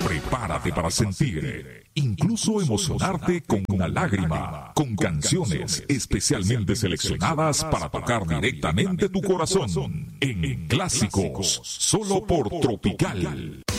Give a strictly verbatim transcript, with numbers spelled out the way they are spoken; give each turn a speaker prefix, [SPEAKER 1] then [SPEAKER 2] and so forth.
[SPEAKER 1] Prepárate para sentir, incluso emocionarte con una lágrima, con canciones especialmente seleccionadas para tocar directamente tu corazón. En Clásicos, solo por Tropical.